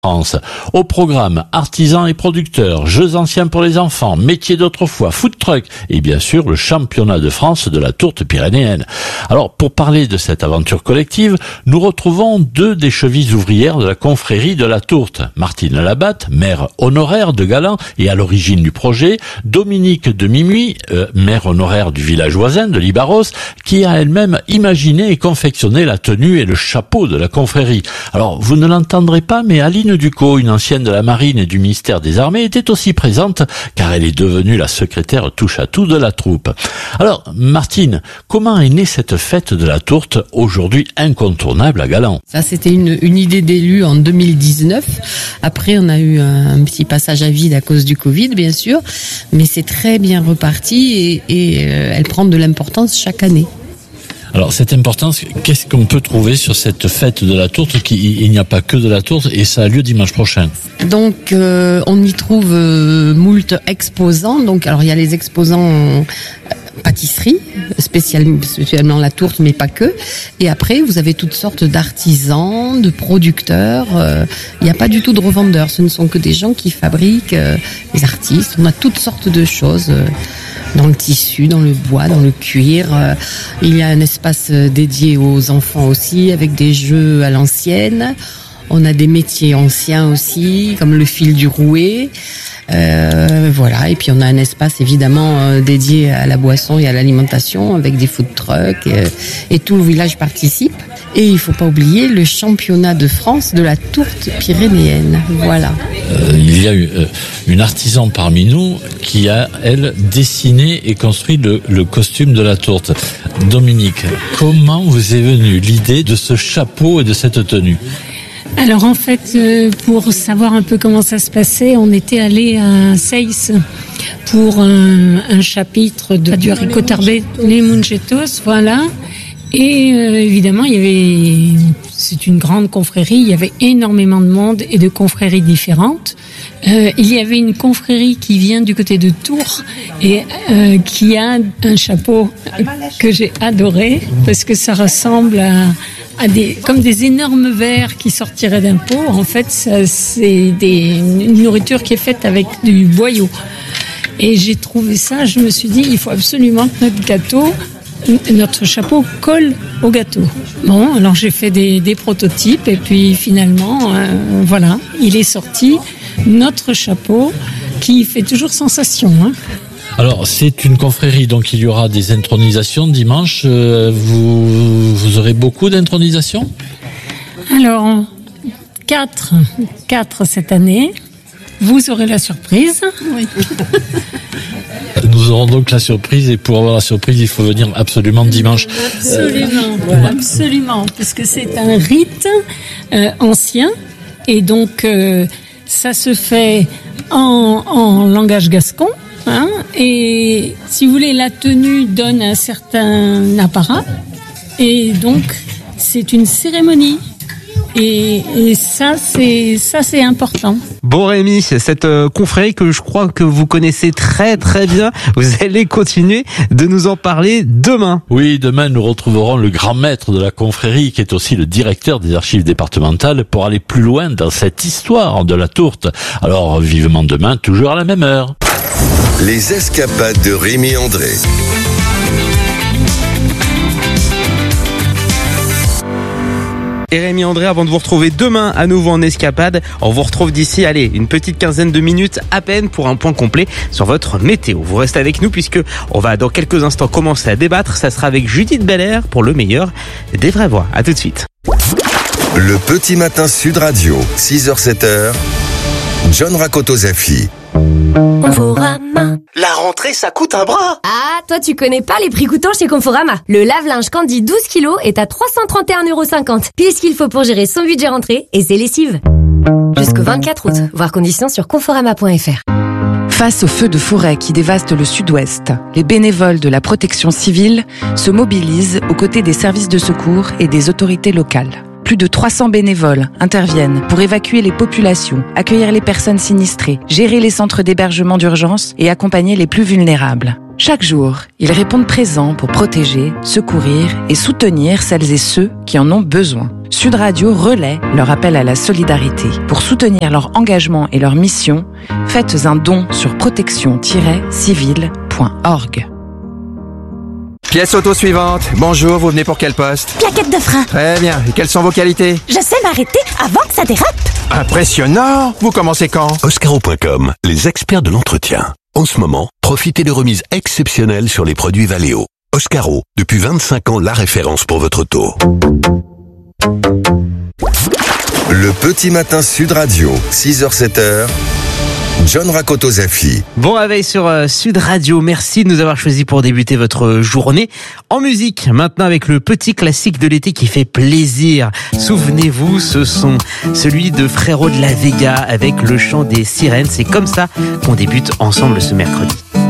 France. Au programme, artisans et producteurs, jeux anciens pour les enfants, métiers d'autrefois, food truck et bien sûr le championnat de France de la tourte pyrénéenne. Alors pour parler de cette aventure collective, nous retrouvons deux des chevilles ouvrières de la confrérie de la tourte. Martine Labatte, maire honoraire de Galan et à l'origine du projet, Dominique de Mimui, maire honoraire du village voisin de Libaros, qui a elle-même imaginé et confectionné la tenue et le chapeau de la confrérie. Alors vous ne l'entendrez pas, mais Aline Ducot, une ancienne de la marine et du ministère des Armées, était aussi présente car elle est devenue la secrétaire touche-à-tout de la troupe. Alors Martine, comment est née cette fête de la tourte aujourd'hui incontournable à Galan? Ça c'était une idée d'élu en 2019. Après on a eu un petit passage à vide à cause du Covid bien sûr, mais c'est très bien reparti et elle prend de l'importance chaque année. Alors cette importance, qu'est-ce qu'on peut trouver sur cette fête de la tourte il n'y a pas que de la tourte et ça a lieu dimanche prochain. Donc on y trouve moult exposants. Donc alors il y a les exposants pâtisserie, spécialement la tourte, mais pas que. Et après, vous avez toutes sortes d'artisans, de producteurs. Il n'y a pas du tout de revendeurs. Ce ne sont que des gens qui fabriquent, des artistes. On a toutes sortes de choses dans le tissu, dans le bois, dans le cuir. Il y a un espace dédié aux enfants aussi, avec des jeux à l'ancienne. On a des métiers anciens aussi, comme le fil du rouet. Voilà, et puis on a un espace évidemment dédié à la boisson et à l'alimentation avec des food trucks et tout le village participe. Et il faut pas oublier le championnat de France de la tourte pyrénéenne. Voilà. Il y a une artisan parmi nous qui a, elle, dessiné et construit le costume de la tourte. Dominique, comment vous est venue l'idée de ce chapeau et de cette tenue ? Alors en fait, pour savoir un peu comment ça se passait, on était allé à Seyss pour un chapitre du haricot tarbé, les munchetos, voilà. Et évidemment, c'est une grande confrérie, il y avait énormément de monde et de confréries différentes. Il y avait une confrérie qui vient du côté de Tours et qui a un chapeau que j'ai adoré parce que ça ressemble comme des énormes vers qui sortiraient d'un pot. En fait, c'est une nourriture qui est faite avec du boyau. Et j'ai trouvé ça, je me suis dit, il faut absolument que notre chapeau colle au gâteau. Bon, alors j'ai fait des prototypes et puis finalement, voilà, il est sorti, notre chapeau qui fait toujours sensation, hein. Alors, c'est une confrérie, donc il y aura des intronisations dimanche. Vous aurez beaucoup d'intronisations ? Alors, 4 cette année. Vous aurez la surprise. Oui. Nous aurons donc la surprise et pour avoir la surprise, il faut venir absolument dimanche. Absolument, absolument, puisque c'est un rite ancien et donc ça se fait en langage gascon. Hein, et si vous voulez, la tenue donne un certain apparat et donc c'est une cérémonie et ça c'est important. Bon Rémi, cette confrérie que je crois que vous connaissez très très bien, vous allez continuer de nous en parler demain. Oui, demain nous retrouverons le grand maître de la confrérie qui est aussi le directeur des archives départementales pour aller plus loin dans cette histoire de la tourte. Alors vivement demain, toujours à la même heure. Les escapades de Rémi André. Et Rémi André, avant de vous retrouver demain à nouveau en escapade, on vous retrouve d'ici, une petite quinzaine de minutes à peine pour un point complet sur votre météo. Vous restez avec nous puisque on va dans quelques instants commencer à débattre. Ça sera avec Judith Belair pour le meilleur des vraies voix. À tout de suite. Le petit matin Sud Radio, 6h-7h, John Rakoto-Zafi. Conforama. La rentrée, ça coûte un bras. Ah, toi tu connais pas les prix coûtants chez Conforama. Le lave-linge Candy 12 kilos est à 331,50€. Pile ce qu'il faut pour gérer son budget rentrée et ses lessives. Jusqu'au 24 août. Voir conditions sur conforama.fr. Face aux feux de forêt qui dévastent le sud-ouest, les bénévoles de la protection civile se mobilisent aux côtés des services de secours et des autorités locales. Plus de 300 bénévoles interviennent pour évacuer les populations, accueillir les personnes sinistrées, gérer les centres d'hébergement d'urgence et accompagner les plus vulnérables. Chaque jour, ils répondent présents pour protéger, secourir et soutenir celles et ceux qui en ont besoin. Sud Radio relaie leur appel à la solidarité. Pour soutenir leur engagement et leur mission, faites un don sur protection-civile.org. Pièce auto suivante. Bonjour, vous venez pour quel poste? Plaquette de frein. Très bien. Et quelles sont vos qualités? Je sais m'arrêter avant que ça dérape. Impressionnant. Vous commencez quand? Oscaro.com, les experts de l'entretien. En ce moment, profitez de remises exceptionnelles sur les produits Valeo. Oscaro, depuis 25 ans, la référence pour votre auto. Le petit matin Sud Radio, 6h-7h. John Rakoto-Zafi. Bon réveil sur Sud Radio. Merci de nous avoir choisi pour débuter votre journée. En musique, maintenant avec le petit classique de l'été qui fait plaisir. Souvenez-vous, ce son, celui de Frérot de la Vega avec le chant des sirènes. C'est comme ça qu'on débute ensemble ce mercredi.